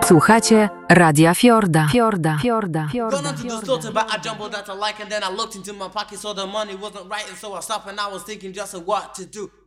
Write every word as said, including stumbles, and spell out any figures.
Słuchacie Radia Fiorda. Fiorda. Fiorda. Going to the store to buy a jumbo that I like, and then I looked into my pocket, so the money wasn't right, and so I stopped and I was thinking just of what to do.